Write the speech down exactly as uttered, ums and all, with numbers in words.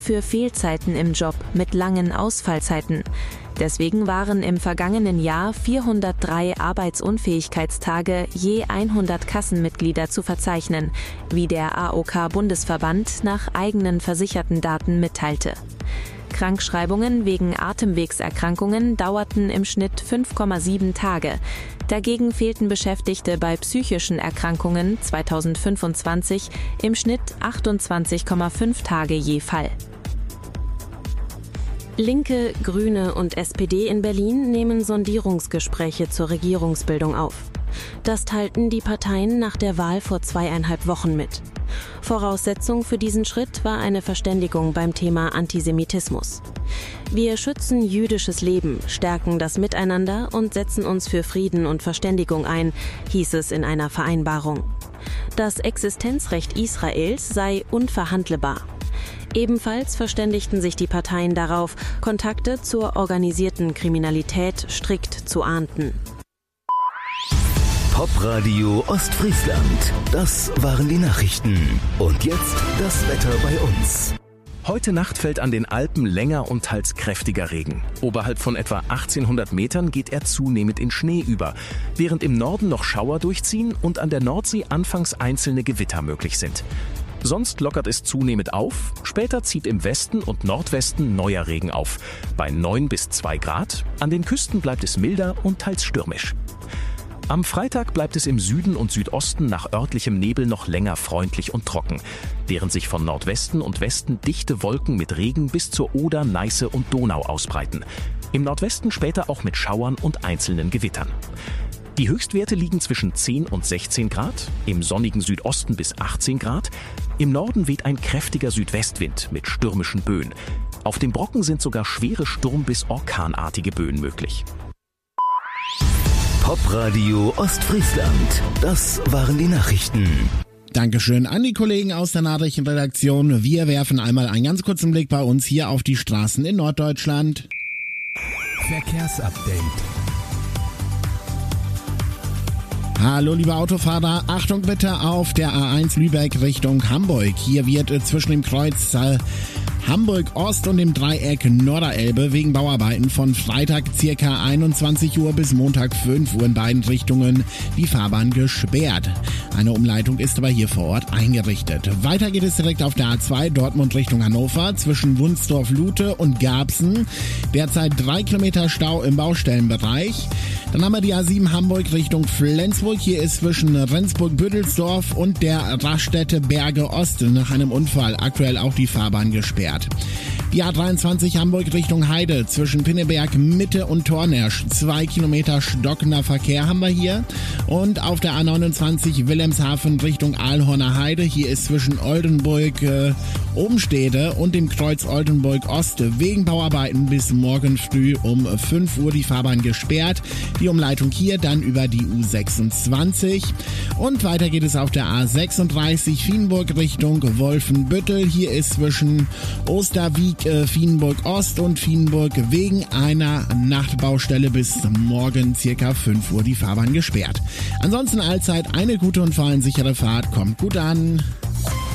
für Fehlzeiten im Job mit langen Ausfallzeiten. Deswegen waren im vergangenen Jahr vierhundertdrei Arbeitsunfähigkeitstage je hundert Kassenmitglieder zu verzeichnen, wie der A O K-Bundesverband nach eigenen versicherten Daten mitteilte. Krankschreibungen wegen Atemwegserkrankungen dauerten im Schnitt fünf Komma sieben Tage. Dagegen fehlten Beschäftigte bei psychischen Erkrankungen zweitausendfünfundzwanzig im Schnitt achtundzwanzig Komma fünf Tage je Fall. Linke, Grüne und S P D in Berlin nehmen Sondierungsgespräche zur Regierungsbildung auf. Das teilten die Parteien nach der Wahl vor zweieinhalb Wochen mit. Voraussetzung für diesen Schritt war eine Verständigung beim Thema Antisemitismus. Wir schützen jüdisches Leben, stärken das Miteinander und setzen uns für Frieden und Verständigung ein, hieß es in einer Vereinbarung. Das Existenzrecht Israels sei unverhandelbar. Ebenfalls verständigten sich die Parteien darauf, Kontakte zur organisierten Kriminalität strikt zu ahnden. Popradio Ostfriesland. Das waren die Nachrichten. Und jetzt das Wetter bei uns. Heute Nacht fällt an den Alpen länger und teils kräftiger Regen. Oberhalb von etwa achtzehnhundert Metern geht er zunehmend in Schnee über, während im Norden noch Schauer durchziehen und an der Nordsee anfangs einzelne Gewitter möglich sind. Sonst lockert es zunehmend auf, später zieht im Westen und Nordwesten neuer Regen auf. Bei neun bis zwei Grad, an den Küsten bleibt es milder und teils stürmisch. Am Freitag bleibt es im Süden und Südosten nach örtlichem Nebel noch länger freundlich und trocken, während sich von Nordwesten und Westen dichte Wolken mit Regen bis zur Oder, Neiße und Donau ausbreiten. Im Nordwesten später auch mit Schauern und einzelnen Gewittern. Die Höchstwerte liegen zwischen zehn und sechzehn Grad, im sonnigen Südosten bis achtzehn Grad. Im Norden weht ein kräftiger Südwestwind mit stürmischen Böen. Auf dem Brocken sind sogar schwere Sturm- bis orkanartige Böen möglich. Popradio Ostfriesland. Das waren die Nachrichten. Dankeschön an die Kollegen aus der Nachrichtenredaktion. Wir werfen einmal einen ganz kurzen Blick bei uns hier auf die Straßen in Norddeutschland. Verkehrsupdate. Hallo liebe Autofahrer, Achtung bitte auf der A eins Lübeck Richtung Hamburg. Hier wird äh, zwischen dem Kreuz äh, Hamburg Ost und dem Dreieck Norderelbe wegen Bauarbeiten von Freitag ca. einundzwanzig Uhr bis Montag fünf Uhr in beiden Richtungen die Fahrbahn gesperrt. Eine Umleitung ist aber hier vor Ort eingerichtet. Weiter geht es direkt auf der A zwei Dortmund Richtung Hannover zwischen Wunsdorf-Lute und Garbsen. Derzeit drei Kilometer Stau im Baustellenbereich. Dann haben wir die A sieben Hamburg Richtung Flensburg. Hier ist zwischen Rendsburg-Büdelsdorf und der Raststätte Berge Ost nach einem Unfall aktuell auch die Fahrbahn gesperrt. Die A dreiundzwanzig Hamburg Richtung Heide zwischen Pinneberg Mitte und Tornersch. Zwei Kilometer stockender Verkehr haben wir hier. Und auf der A neunundzwanzig Wilhelmshaven Richtung Aalhorner Heide. Hier ist zwischen Oldenburg äh, Obenstede und dem Kreuz Oldenburg Ost wegen Bauarbeiten bis morgen früh um fünf Uhr die Fahrbahn gesperrt. Die Umleitung hier dann über die U sechsundzwanzig. Und weiter geht es auf der A sechsunddreißig Vienburg Richtung Wolfenbüttel. Hier ist zwischen Osterwieck, äh, Vienburg Ost und Vienburg wegen einer Nachtbaustelle bis morgen circa fünf Uhr die Fahrbahn gesperrt. Ansonsten allzeit eine gute und vor allem sichere Fahrt. Kommt gut an.